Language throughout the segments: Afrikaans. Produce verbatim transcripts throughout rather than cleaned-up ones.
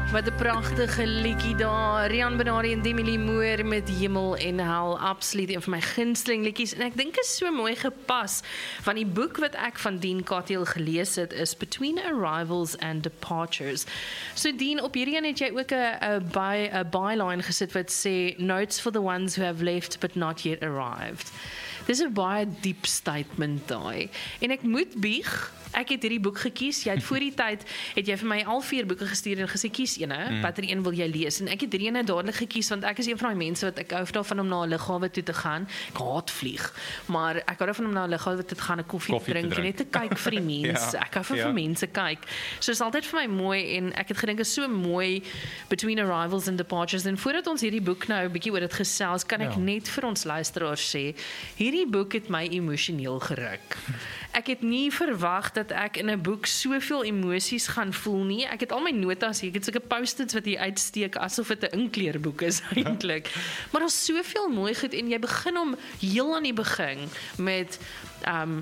Wat 'n pragtige liedjie daar. Rian Benardi en Demi Lee Moore met Hemel en Hel. Absoluut een van my gunsteling liedjies. En ek dink is so mooi gepas. Van die boek wat ek van Dean Katel gelees het is Between Arrivals and Departures. So Dean, op hierdie een het jy ook 'n 'n by 'n byline gesit wat sê Notes for the ones who have left but not yet arrived. Dis 'n baie diep statement daai. En ek moet bieg, ek het hierdie boek gekies. Jy het voor die tyd het jy vir my al vier boeke gestuur en gesê kies een, mm. watter een wil jy lees? En ek het drie ene dadelik gekies want ek is een van daai mense wat ek hou daarvan om na 'n lughawe toe te gaan. Ek haat vlieg, maar ek hou daarvan om na 'n lughawe toe te gaan, 'n koffie, koffie te drink en net te kyk vir die mense. ja, ek hou van ja. vir mense kyk. So is altyd vir my mooi en ek het gedink is so mooi Between Arrivals and Departures. En voordat ons hierdie boek nou 'n bietjie oor dit gesels, kan ek ja. net vir ons luisteraars sê, hierdie boek het my emosioneel geruk. Ek het nie verwag dat ek in 'n boek soveel emosies gaan voel nie. Ek het al my notas hier, ek het sulke post-its wat hier uitsteek asof dit 'n inkleerboek is eintlik. Maar daar's soveel mooi goed en jy begin om heel aan die begin met um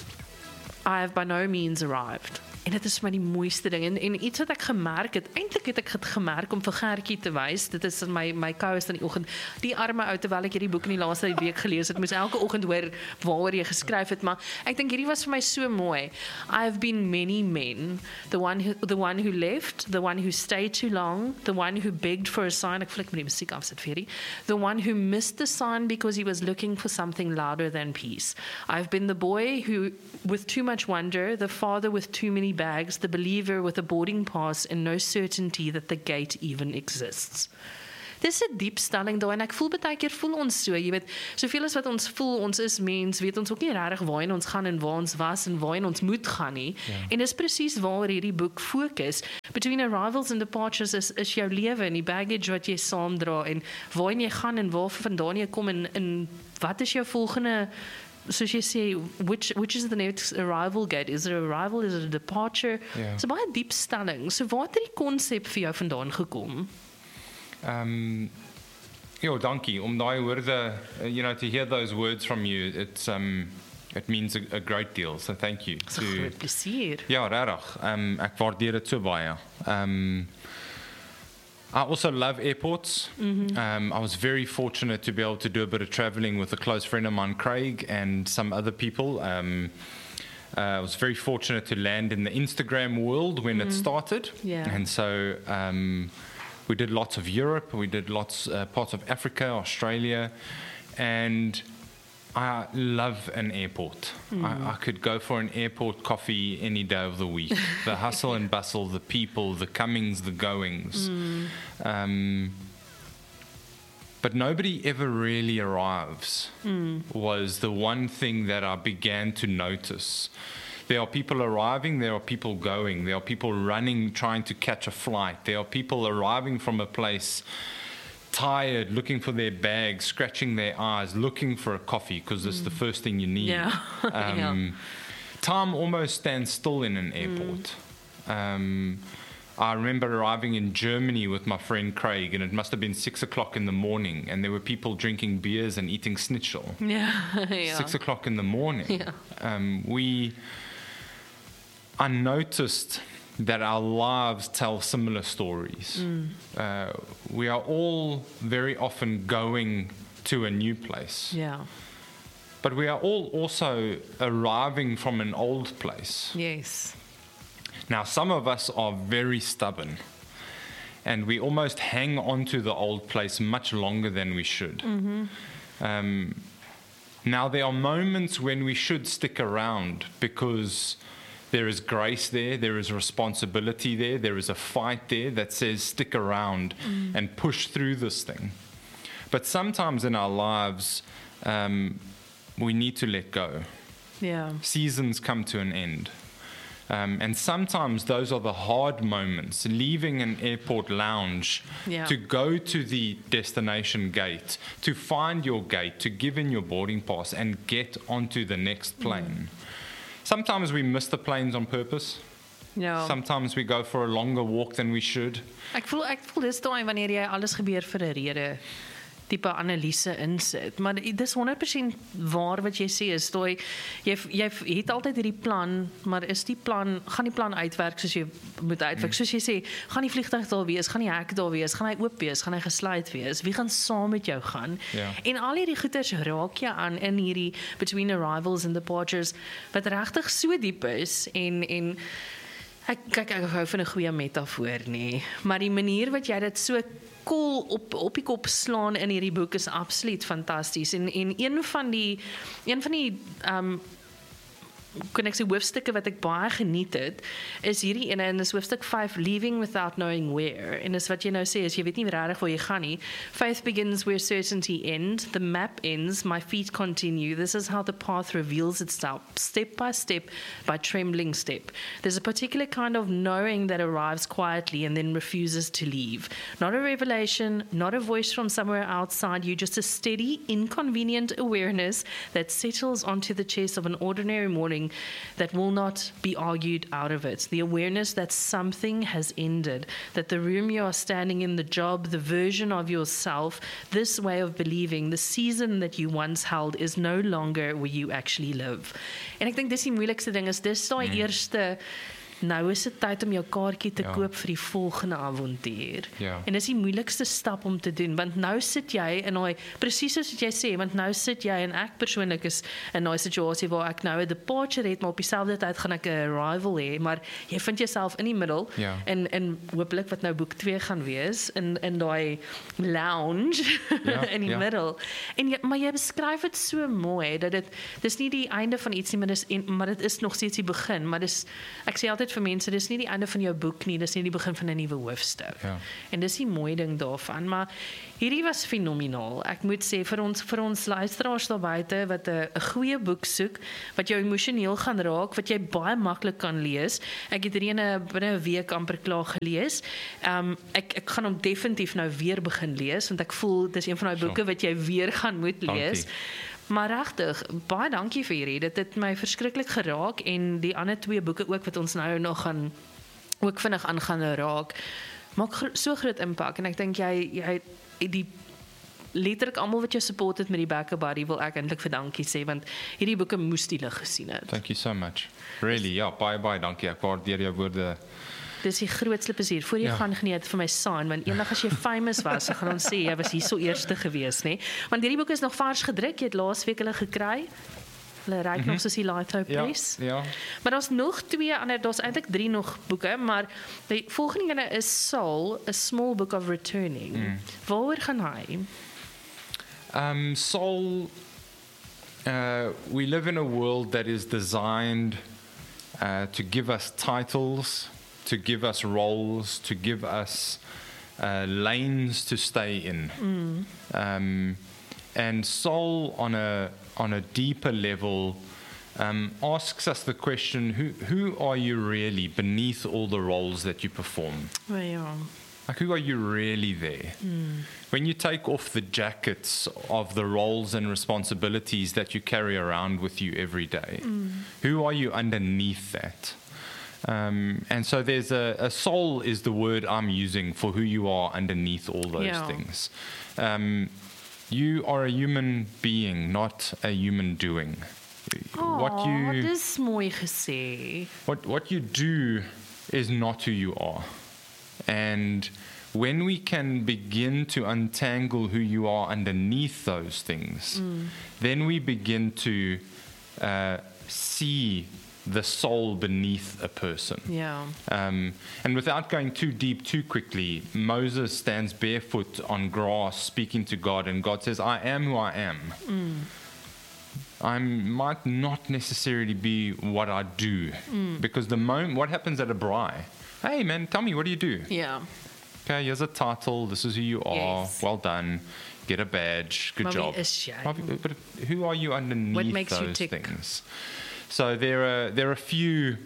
I have by no means arrived. En dit is vir my die mooiste ding. En, en iets wat ek gemerk het, eintlik het ek het gemerk om vir Gertjie te wys, dit is my my co-host in die oggend, die arme ou terwyl ek hierdie boek in die laaste week gelees het, moes elke oggend hoor waaroor jy geskryf het, maar ek dink hierdie was vir my so mooi. I have been many men, the one who, the one who left, the one who stayed too long, the one who begged for a sign, ek voel ek met die musiek afsit vir hierdie, the one who missed the sign because he was looking for something louder than peace. I've been the boy who, with too much wonder, the father with too many bags, the believer with a boarding pass and no certainty that the gate even exists. Dis 'n diep stelling daar en ek voel baie keer voel ons so, jy weet, soveel as wat ons voel, ons is mens, weet ons ook nie regtig waarheen ons gaan en waar ons was en waarheen ons moet gaan nie. Ja. En dis presies waar hierdie boek fokus. Between Arrivals and Departures is, is jou lewe en die baggage wat jy saamdra en waarheen jy gaan en waar vandaan jy kom en, en wat is jou volgende soos jy sê, which, which is the next arrival gate? Is it an arrival? Is it a departure? Yeah. So baie diep stelling. So waar het die konsep vir jou vandaan gekom? Um, ja, dankie. Om daai woorde, you know, to hear those words from you, it's um, it means a, a great deal. So thank you. Dis 'n groot plesier. Ja, regtig. Um, ek waardeer dit so baie. Um, I also love airports. Mm-hmm. um, I was very fortunate to be able to do a bit of traveling with a close friend of mine, Craig, and some other people. Um, uh, I was very fortunate to land in the Instagram world when mm. it started. Yeah. And so um, we did lots of Europe, we did lots uh, parts of Africa, Australia, and I love an airport. Mm. I, I could go for an airport coffee any day of the week. The hustle and bustle, the people, the comings, the goings. Mm. Um, but nobody ever really arrives, mm. was the one thing that I began to notice. There are people arriving, there are people going, there are people running, trying to catch a flight, there are people arriving from a place tired, looking for their bags, scratching their eyes, looking for a coffee because it's mm. the first thing you need. Yeah. um, yeah. Time almost stands still in an airport. Mm. Um, I remember arriving in Germany with my friend Craig, and it must have been six o'clock in the morning, and there were people drinking beers and eating schnitzel. Yeah. yeah. Six o'clock in the morning. Yeah. Um, we, I noticed that our lives tell similar stories. Mm. Uh, we are all very often going to a new place. Yeah. But we are all also arriving from an old place. Yes. Now, some of us are very stubborn, and we almost hang on to the old place much longer than we should. Mm-hmm. Um, now, there are moments when we should stick around because there is grace there, there is responsibility there, there is a fight there that says stick around mm. and push through this thing. But sometimes in our lives, um, we need to let go. Yeah. Seasons come to an end. Um, and sometimes those are the hard moments, leaving an airport lounge yeah. to go to the destination gate, to find your gate, to give in your boarding pass and get onto the next plane. Mm. Sometimes we miss the planes on purpose. Ja. Sometimes we go for a longer walk than we should. Ek voel ek voel dis daai wanneer jy alles gebeur vir 'n rede. tipe analise insit. Maar dis honderd persent waar wat jy sê is, daai jy jy het altyd hierdie plan, maar is die plan gaan die plan uitwerk soos jy moet uitwerk? Mm. Soos jy sê, gaan die vliegtuig daar wees, gaan die hek daar wees, gaan hy oop wees, gaan hy gesluit wees? Wie gaan saam met jou gaan? Ja. En al hierdie goeters raak jy aan in hierdie between arrivals and departures wat regtig so diep is en en ek kyk ek hou van 'n goeie metafoor nê, maar die manier wat jy dit so cool op op die kop slaan in hierdie boek is absoluut fantasties en en een van die een van die um kon ek sê hoofstukke wat ek baie geniet het is hierdie ene in dis hoofstuk vyf Leaving Without Knowing Where en dis wat jy nou sê is jy weet nie regtig waar jy gaan nie. Faith begins where certainty ends, the map ends, my feet continue, this is how the path reveals itself step by step by trembling step. There's a particular kind of knowing that arrives quietly and then refuses to leave. Not a revelation, not a voice from somewhere outside you, just a steady inconvenient awareness that settles onto the chest of an ordinary morning that will not be argued out of it. The awareness that something has ended, that the room you are standing in, the job, the version of yourself, this way of believing, the season that you once held is no longer where you actually live. En ek dink dis die moeilikste ding is dis daai mm. eerste nou is dit tyd om jou kaartjie te ja. koop vir die volgende avontuur. Ja. En dis die moeilikste stap om te doen, want nou sit jy in daai presies soos wat jy sê, want nou sit jy en ek persoonlik is in daai situasie waar ek nou 'n departure het, maar op dieselfde tyd gaan ek 'n arrival hê, maar jy vind jouself in die middel ja. en en hopelik wat nou boek twee gaan wees in in daai lounge ja, in die ja. middel. En jy, maar jy beskryf dit so mooi dat dit dis nie die einde van iets nie, maar dis en, maar dit is nog steeds die begin, maar dis ek sê altyd vir mense, dis nie die einde van jou boek nie, dis nie die begin van 'n nuwe hoofstuk. Ja. En dis die mooi ding daarvan, maar hierdie was fenomenaal. Ek moet sê vir ons vir ons luisteraars daar buite wat 'n 'n goeie boek soek, wat jou emosioneel gaan raak, wat jy baie maklik kan lees. Ek het hierdie ene binne 'n week amper klaar gelees. Um ek ek gaan hom definitief nou weer begin lees want ek voel dis een van daai boeke wat jy weer gaan moet lees. Dankie. Maar regtig, baie dankie vir hierdie. Dit het my verskriklik geraak en die ander twee boeke ook wat ons nou nog gaan ook vinnig aan gaan raak. Maak gro so groot impak en ek dink jy jy die letterlik almal wat jou support het met die Back a Buddy wil ek eintlik vir dankie sê want hierdie boeke moes die lig gesien het. Thank you so much. Really, ja, baie baie dankie. Ek waardeer jou woorde. Dis die grootste plesier. Voor jy Ja. gaan geniet vir my sign, want eendag as jy famous was, dan gaan ons sê jy was hier so eerste gewees, nê? Want hierdie boek is nog vars gedruk. Jy het laasweek hulle gekry. Hulle ryk nog soos die Lithgow Ja, Press. ja. Maar daar's nog twee ander, daar's eintlik drie nog boeke, maar die volgende ene is Soul, A Small Book of Returning. Mm. Waaroor gaan hy? Um, Soul, uh, we live in a world that is designed uh, to give us titles, to give us roles, to give us uh, lanes to stay in. Mm. Um, and Soul, on a on a deeper level, um, asks us the question: Who who are you really beneath all the roles that you perform? Oh, ja. Like, who are you really there? Mm. When you take off the jackets of the roles and responsibilities that you carry around with you every day, Mm. who are you underneath that? Um, and so there's a, a soul is the word I'm using for who you are underneath all those Yeah. things. Um, you are a human being, not a human doing. What Oh, you dis mooi gesê. what what you do is not who you are. And when we can begin to untangle who you are underneath those things, Mm. then we begin to uh, see the soul beneath a person. Ja. Um, and without going too deep too quickly, Moses stands barefoot on grass speaking to God, and God says, I am who I am. Mm. I might not necessarily be what I do. Mm. Because the moment, what happens at a braai? Hey man, tell me, what do you do? Ja. Okay, here's a title, this is who you are, Yes. well done, get a badge, good Maar wie job. is jy? Maar wie- But who are you underneath What makes you those tick? things? So there are there are a few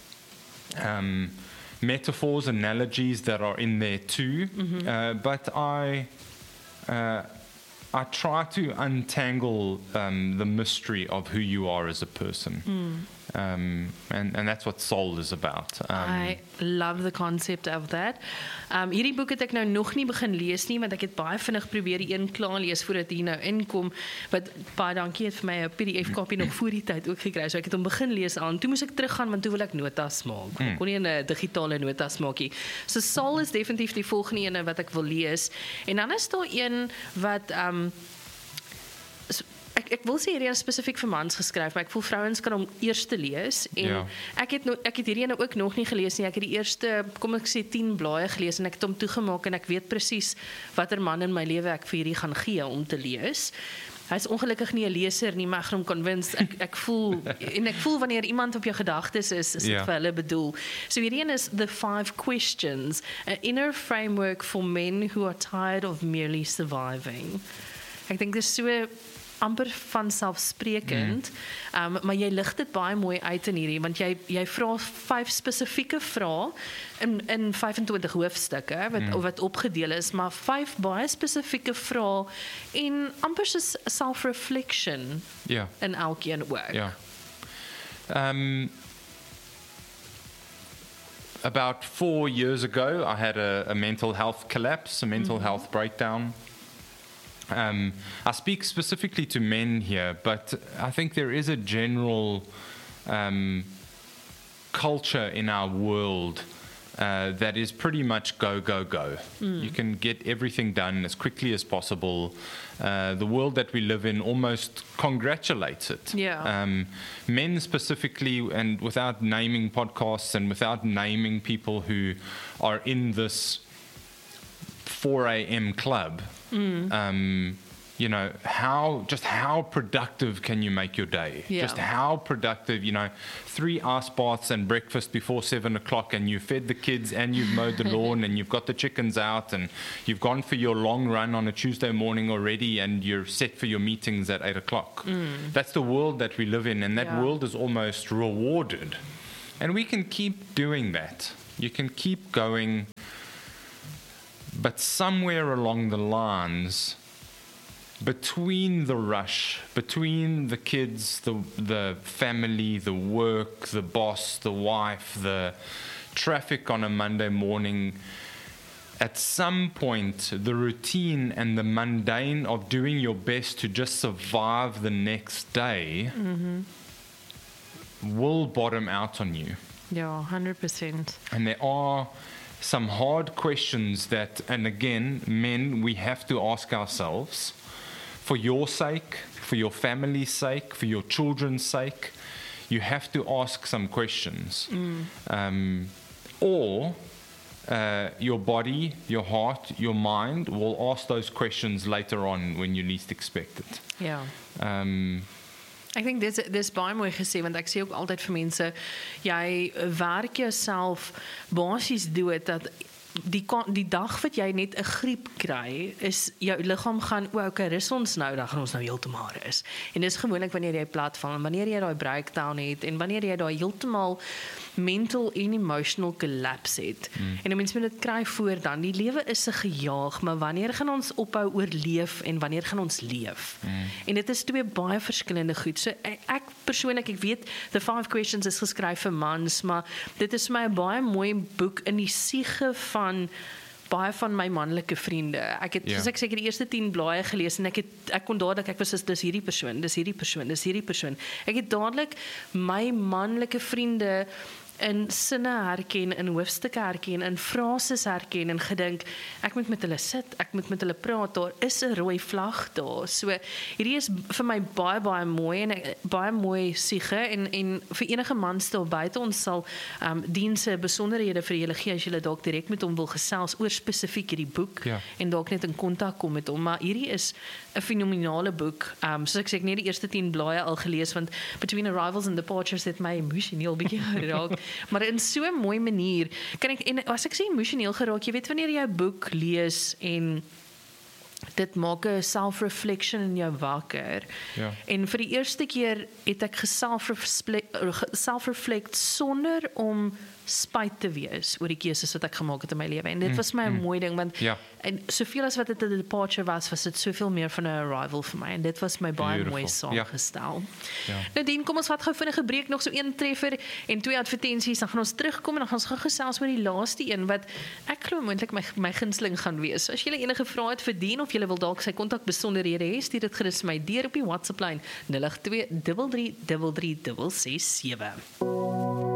um, metaphors, analogies that are in there too, Mm-hmm. uh, but I uh, I try to untangle um, the mystery of who you are as a person. Mm. Um, and, and that's what Soul is about. Um, I love the concept of that. Um hierdie boek het ek nou nog nie begin lees nie, want ek het baie vinnig probeer die een klaar lees voordat hier nou inkom. Wat baie dankie het vir my 'n P D F kopie nog voor die tyd ook gekry. So ek het hom begin lees aan. Toe moes ek teruggaan want toe wil ek notas maak. Ek kon nie 'n digitale notas maak nie. So Soul is definitief die volgende ene wat ek wil lees. En dan is daar een wat um Ek ek wil sê hierdie is spesifiek vir mans geskryf, maar ek voel vrouens kan hom eers te lees en Ja. ek het no, ek het hierdie ene ook nog nie gelees nie. Ek het die eerste, kom ek sê tien blaaie gelees en ek het hom toegemaak en ek weet presies watter man in my lewe ek vir hierdie gaan gee om te lees. Hy is ongelukkig nie 'n leser nie, maar ek gaan hom convince. Ek ek voel en ek voel wanneer iemand op jou gedagtes is, is dit Ja. vir hulle bedoel. So hierdie een is The Five Questions, an inner framework for men who are tired of merely surviving. Ek dink dit is so amper vanselfsprekend, mm. um, maar jy lig dit baie mooi uit in hierdie, want jy jy vra vyf spesifieke vrae in in vyf-en-twintig hoofstukke wat mm. wat opgedeel is, maar vyf baie spesifieke vrae en amper soos self-reflection yeah. in elkeen ook. Yeah. Um, about four years ago, I had a, a mental health collapse, a mental mm-hmm. health breakdown. Um, I speak specifically to men here, but I think there is a general um, culture in our world uh, that is pretty much go, go, go. Mm. You can get everything done as quickly as possible. Uh, the world that we live in almost congratulates it. Yeah. Um, men specifically, and without naming podcasts and without naming people who are in this four a.m. club, mm. um, you know, how, just how productive can you make your day? Yeah. Just how productive, you know, three ice baths and breakfast before seven o'clock and you fed the kids and you've mowed the lawn and you've got the chickens out and you've gone for your long run on a Tuesday morning already and you're set for your meetings at eight o'clock. Mm. That's the world that we live in, and that yeah. world is almost rewarded. And we can keep doing that. You can keep going. But somewhere along the lines, between the rush, between the kids, the the family, the work, the boss, the wife, the traffic on a Monday morning, at some point, the routine and the mundane of doing your best to just survive the next day mm-hmm. will bottom out on you. Yeah, one hundred percent. And there are some hard questions that, and again, men, we have to ask ourselves, for your sake, for your family's sake, for your children's sake, you have to ask some questions. Mm. Um, or uh, your body, your heart, your mind will ask those questions later on when you least expect it. Yeah. Um, Ek dink dis dis baie mooi gesê, want ek sê ook altyd vir mense, jy werk jouself basies dood dat die die dag wat jy net 'n griep kry, is jou liggaam gaan o, okay, rus ons nou, dan gaan ons nou heeltemal rus. En dis gewoonlik wanneer jy plat val en wanneer jy daai breakdown het en wanneer jy daai heeltemal mental en emotional collapse het. Mm. En mense moet dit kry voor dan. Die lewe is 'n gejaag, maar wanneer gaan ons ophou oorleef en wanneer gaan ons leef? Mm. En dit is twee baie verskillende goed. So ek, ek persoonlik, ek weet The Five Questions is geskryf vir mans, maar dit is vir my 'n baie mooi boek in die siege van baie van my manlike vriende. Ek het, yeah. soos ek sê, die eerste tien blaaie gelees en ek het ek kon dadelik, ek was soos, dis hierdie persoon, dis hierdie persoon, dis hierdie persoon. Ek het dadelik my manlike vriende in sinne herken, in hoofstukke herken, in frases herken en gedink, ek moet met hulle sit, ek moet met hulle praat, daar is 'n rooi vlag daar. So hierdie is vir my baie baie mooi en ek, baie mooi siege en en vir enige man stil buite, ons sal um, dienste besonderhede vir julle gee as julle dalk direk met hom wil gesels oor spesifiek hierdie boek ja. en dalk net in kontak kom met hom, maar hierdie is 'n fenominale boek. Um, soos ek sê, ek net die eerste tien blaaie al gelees, want Between Arrivals and Departures het my emosioneel bietjie geraak. Maar in so 'n mooi manier kan ek, en as ek sê emosioneel geraak, jy weet wanneer jy 'n boek lees en dit maak 'n self-reflection in jou wakker. Ja. En vir die eerste keer het ek geself-reflect sonder om spyt te wees oor die keuses wat ek gemaak het in my lewe. En dit was my 'n mm, mooi ding, want ja. en soveel as wat dit 'n departure was, was dit soveel meer van 'n arrival vir my. En dit was my baie Beautiful. mooi saamgestel. Ja. Ja. Nou Dien, kom ons vat gou vinnige breek, nog so een treffer en twee advertensies, dan gaan ons terugkom en dan gaan ons gou gesels oor die laaste een wat ek glo moontlik my my gunsteling gaan wees. So as jy enige vrae het vir Dien of jy wil dalk sy kontak besonderhede hê, stuur dit gerus my deur op die WhatsApp lyn nul agt twee drie drie drie drie ses ses sewe.